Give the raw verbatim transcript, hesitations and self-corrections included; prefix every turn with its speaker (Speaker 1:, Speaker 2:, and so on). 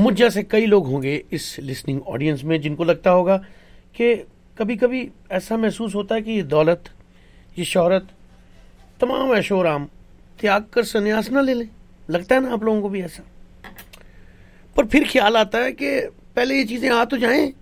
Speaker 1: मुझ जैसे कई लोग होंगे इस लिसनिंग ऑडियंस में जिनको लगता होगा कि कभी कभी ऐसा महसूस होता है कि ये दौलत, ये शोहरत, तमाम ऐशो आराम त्याग कर संन्यास ना ले लें। लगता है ना आप लोगों को भी ऐसा? पर फिर ख्याल आता है कि पहले ये चीजें आ तो जाएं,